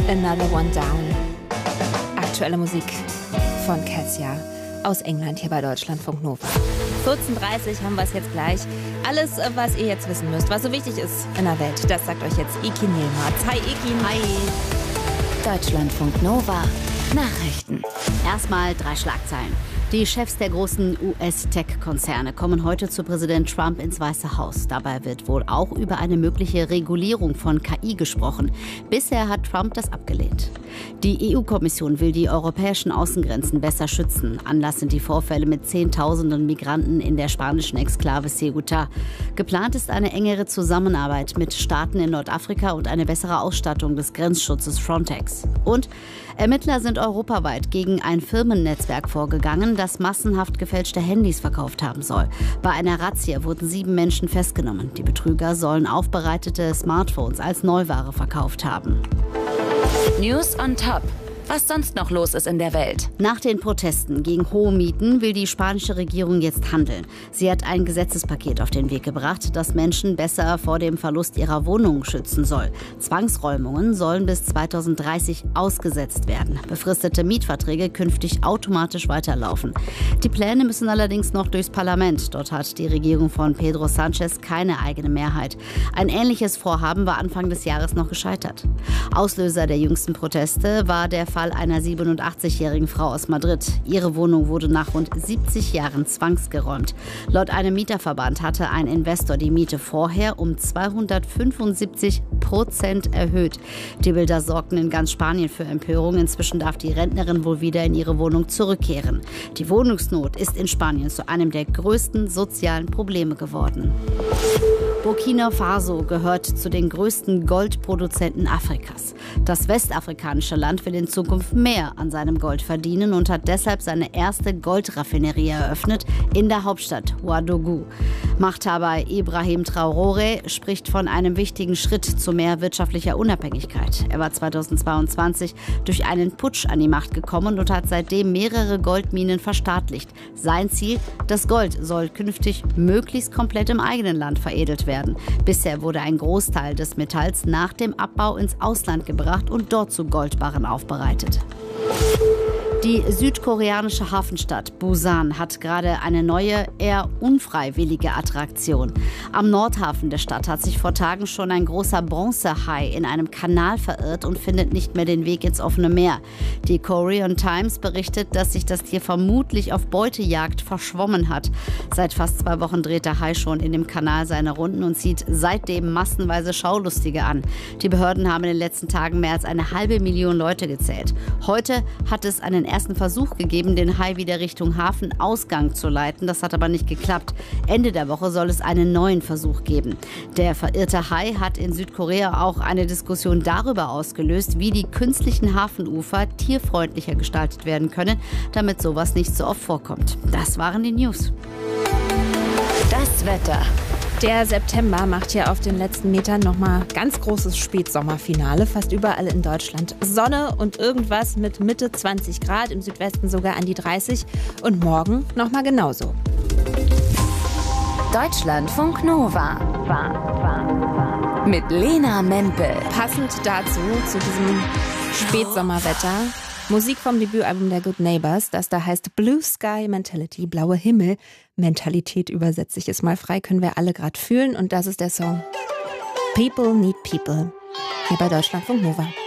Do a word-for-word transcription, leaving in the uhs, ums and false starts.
Another One Down. Aktuelle Musik von Kessia aus England hier bei Deutschlandfunk Nova. vierzehn Uhr dreißig haben wir es jetzt gleich. Alles, was ihr jetzt wissen müsst, was so wichtig ist in der Welt, das sagt euch jetzt Ekin Yilmaz. Hi Ekin. Hi. Deutschlandfunk Nova. Nachrichten. Erstmal drei Schlagzeilen. Die Chefs der großen U S-Tech-Konzerne kommen heute zu Präsident Trump ins Weiße Haus. Dabei wird wohl auch über eine mögliche Regulierung von K I gesprochen. Bisher hat Trump das abgelehnt. Die E U-Kommission will die europäischen Außengrenzen besser schützen. Anlass sind die Vorfälle mit Zehntausenden Migranten in der spanischen Exklave Ceuta. Geplant ist eine engere Zusammenarbeit mit Staaten in Nordafrika und eine bessere Ausstattung des Grenzschutzes Frontex. Und Ermittler sind europaweit gegen ein Firmennetzwerk vorgegangen, das massenhaft gefälschte Handys verkauft haben soll. Bei einer Razzia wurden sieben Menschen festgenommen. Die Betrüger sollen aufbereitete Smartphones als Neuware verkauft haben. News on Top. Was sonst noch los ist in der Welt. Nach den Protesten gegen hohe Mieten will die spanische Regierung jetzt handeln. Sie hat ein Gesetzespaket auf den Weg gebracht, das Menschen besser vor dem Verlust ihrer Wohnungen schützen soll. Zwangsräumungen sollen bis zweitausenddreißig ausgesetzt werden. Befristete Mietverträge künftig automatisch weiterlaufen. Die Pläne müssen allerdings noch durchs Parlament. Dort hat die Regierung von Pedro Sánchez keine eigene Mehrheit. Ein ähnliches Vorhaben war Anfang des Jahres noch gescheitert. Auslöser der jüngsten Proteste war der Fall einer siebenundachtzigjährigen Frau aus Madrid. Ihre Wohnung wurde nach rund siebzig Jahren zwangsgeräumt. Laut einem Mieterverband hatte ein Investor die Miete vorher um zweihundertfünfundsiebzig Prozent erhöht. Die Bilder sorgten in ganz Spanien für Empörung. Inzwischen darf die Rentnerin wohl wieder in ihre Wohnung zurückkehren. Die Wohnungsnot ist in Spanien zu einem der größten sozialen Probleme geworden. Burkina Faso gehört zu den größten Goldproduzenten Afrikas. Das westafrikanische Land will in Zukunft mehr an seinem Gold verdienen und hat deshalb seine erste Goldraffinerie eröffnet in der Hauptstadt Ouagadougou. Machthaber Ibrahim Traoré spricht von einem wichtigen Schritt zu mehr wirtschaftlicher Unabhängigkeit. Er war zweitausendzweiundzwanzig durch einen Putsch an die Macht gekommen und hat seitdem mehrere Goldminen verstaatlicht. Sein Ziel: Das Gold soll künftig möglichst komplett im eigenen Land veredelt werden. Bisher wurde ein Großteil des Metalls nach dem Abbau ins Ausland gebracht und dort zu Goldbarren aufbereitet. Die südkoreanische Hafenstadt Busan hat gerade eine neue, eher unfreiwillige Attraktion. Am Nordhafen der Stadt hat sich vor Tagen schon ein großer Bronzehai in einem Kanal verirrt und findet nicht mehr den Weg ins offene Meer. Die Korean Times berichtet, dass sich das Tier vermutlich auf Beutejagd verschwommen hat. Seit fast zwei Wochen dreht der Hai schon in dem Kanal seine Runden und zieht seitdem massenweise Schaulustige an. Die Behörden haben in den letzten Tagen mehr als eine halbe Million Leute gezählt. Heute hat es einen ersten Versuch gegeben, den Hai wieder Richtung Hafenausgang zu leiten. Das hat aber nicht geklappt. Ende der Woche soll es einen neuen Versuch geben. Der verirrte Hai hat in Südkorea auch eine Diskussion darüber ausgelöst, wie die künstlichen Hafenufer tierfreundlicher gestaltet werden können, damit sowas nicht so oft vorkommt. Das waren die News. Das Wetter. Der September macht hier auf den letzten Metern nochmal ganz großes Spätsommerfinale. Fast überall in Deutschland Sonne und irgendwas mit Mitte zwanzig Grad, im Südwesten sogar an die dreißig. Und morgen nochmal genauso. Deutschlandfunk Nova. Mit Lena Mempel. Passend dazu, zu diesem Spätsommerwetter, Musik vom Debütalbum der Good Neighbors, das da heißt Blue Sky Mentality, blaue Himmel. Mentalität übersetze ich es mal frei, können wir alle gerade fühlen. Und das ist der Song People Need People hier bei Deutschlandfunk Nova.